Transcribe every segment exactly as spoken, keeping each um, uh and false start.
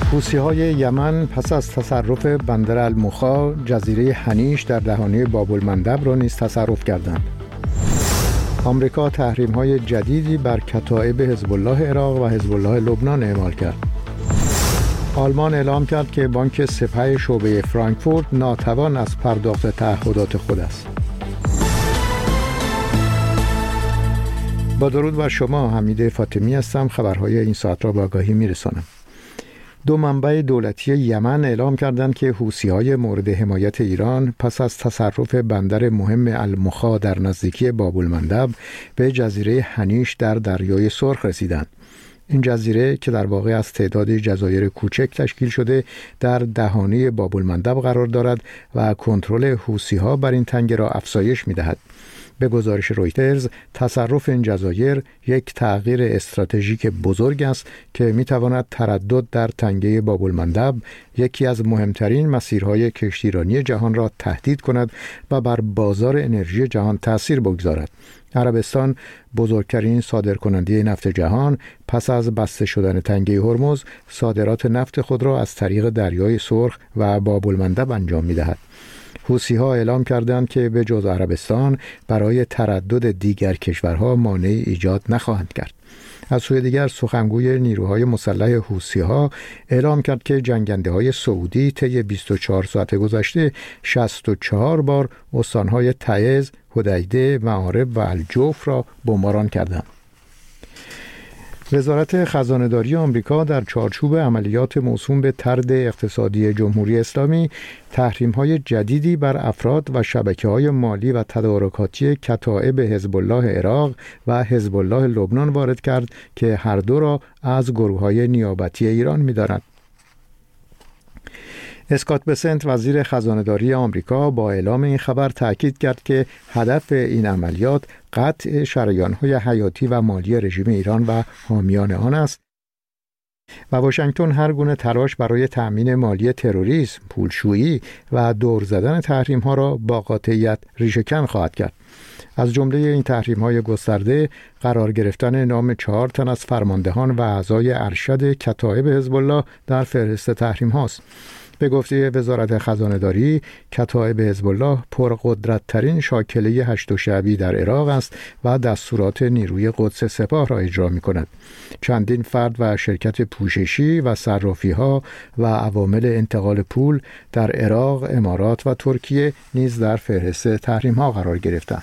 حوثی‌های یمن پس از تصرف بندر المخا جزیره هنیش در دهانه باب المندب را نیز تصرف کردند. آمریکا تحریم‌های جدیدی بر کتایب حزب الله عراق و حزب الله لبنان اعمال کرد. آلمان اعلام کرد که بانک سپه شعبه فرانکفورت ناتوان از پرداخت تعهدات خود است. با درود بر شما، حمید فاطمی هستم. خبرهای این ساعت را به آگاهی می‌رسانم. دو منبع دولتی یمن اعلام کردند که حوثی‌های مورد حمایت ایران پس از تصرف بندر مهم المخا در نزدیکی باب المندب به جزیره هنیش در دریای سرخ رسیدند. این جزیره که در واقع از تعداد جزایر کوچک تشکیل شده در دهانه باب المندب قرار دارد و کنترل حوثی‌ها بر این تنگه را افزایش می‌دهد. به گزارش رویترز، تصرف این جزایر یک تغییر استراتژیک بزرگ است که می‌تواند تردد در تنگه باب المندب، یکی از مهمترین مسیرهای کشتیرانی جهان را تهدید کند و بر بازار انرژی جهان تأثیر بگذارد. عربستان، بزرگترین صادرکننده نفت جهان، پس از بسته شدن تنگه هرمز، صادرات نفت خود را از طریق دریای سرخ و باب المندب انجام می‌دهد. حوثی‌ها اعلام کردند که به جز عربستان برای تردد دیگر کشورها مانعی ایجاد نخواهند کرد. از سوی دیگر، سخنگوی نیروهای مسلح حوثی‌ها اعلام کرد که جنگنده‌های سعودی طی بیست و چهار ساعت گذشته شصت و چهار بار استان‌های تعز، حدیده، معارب و الجوف را بمباران کردند. وزارت خزانه‌داری آمریکا در چارچوب عملیات موسوم به طرد اقتصادی جمهوری اسلامی تحریم‌های جدیدی بر افراد و شبکه‌های مالی و تدارکاتی کتایب حزب الله عراق و حزب الله لبنان وارد کرد که هر دو را از گروه‌های نیابتی ایران می‌دانند. اسکات بسنت، وزیر خزانه‌داری آمریکا، با اعلام این خبر تأکید کرد که هدف این عملیات قطع شریان‌های حیاتی و مالی رژیم ایران و حامیان آن است و واشنگتن هر گونه تلاش برای تأمین مالی تروریسم، پولشویی و دور زدن تحریم‌ها را با قاطعیت ریشه‌کن خواهد کرد. از جمله این تحریم‌های گسترده قرار گرفتن نام چهار تن از فرماندهان و اعضای ارشد کتایب حزب الله در فهرست تحریم هاست. به گفته وزارت خزانه‌داری، کتایب حزب الله پرقدرت‌ترین شاکله هشت شعبی در عراق است و دستورات نیروی قدس سپاه را اجرا می‌کند. چندین فرد و شرکت پوششی و صرافی‌ها و عوامل انتقال پول در عراق، امارات و ترکیه نیز در فهرست تحریم‌ها قرار گرفتند.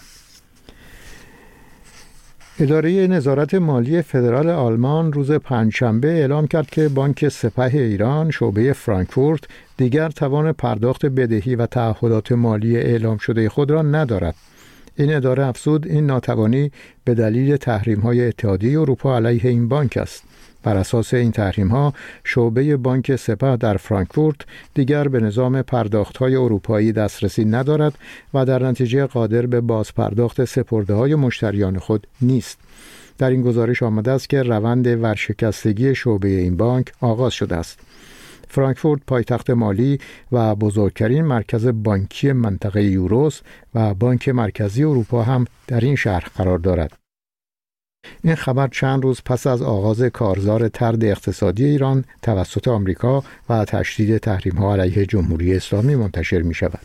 اداره نظارت مالی فدرال آلمان روز پنجشنبه اعلام کرد که بانک سپه ایران شعبه فرانکفورت دیگر توان پرداخت بدهی و تعهدات مالی اعلام شده خود را ندارد. این اداره افزود این ناتوانی به دلیل تحریم‌های اتحادیه اروپا علیه این بانک است. بر اساس این تحریم‌ها، شعبه بانک سپه در فرانکفورت دیگر به نظام پرداخت‌های اروپایی دسترسی ندارد و در نتیجه قادر به بازپرداخت سپرده‌های مشتریان خود نیست. در این گزارش آمده است که روند ورشکستگی شعبه این بانک آغاز شده است. فرانکفورت پایتخت مالی و بزرگترین مرکز بانکی منطقه یوروست و بانک مرکزی اروپا هم در این شهر قرار دارد. این خبر چند روز پس از آغاز کارزار طرد اقتصادی ایران توسط آمریکا و تشدید تحریم‌ها علیه جمهوری اسلامی منتشر می شود.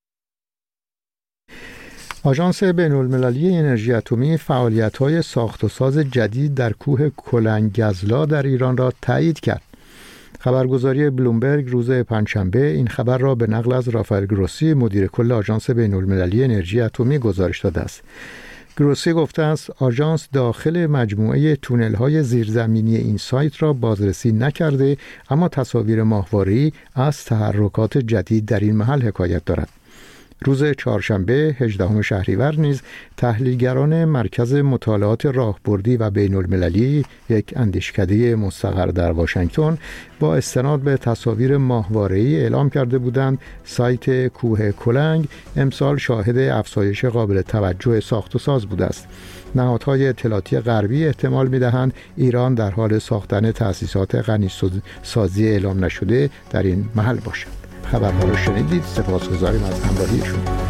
آژانس بین‌المللی انرژی اتمی فعالیت‌های ساخت و ساز جدید در کوه کلنگ‌گزلا در ایران را تایید کرد. خبرگزاری بلومبرگ روز پنجشنبه این خبر را به نقل از رافائل گروسی، مدیر کل آژانس بین‌المللی انرژی اتمی گزارش داده است. گروسی گفته است آژانس داخل مجموعه تونل‌های زیرزمینی این سایت را بازرسی نکرده، اما تصاویر ماهواره‌ای از تحرکات جدید در این محل حکایت دارد. روز چهارشنبه هجدهم شهریور نیز تحلیلگران مرکز مطالعات راهبردی و بین‌المللی، یک اندیشکده مستقر در واشنگتن، با استناد به تصاویر ماهواره‌ای اعلام کرده بودند سایت کوه کلنگ امسال شاهد افزایش قابل توجه ساخت و ساز بوده است. نهادهای اطلاعاتی غربی احتمال می‌دهند ایران در حال ساختن تأسیسات غنیسازی اعلام نشده در این محل باشد. خبرها را شنیدید. سپاسگزاریم از همراهی شما.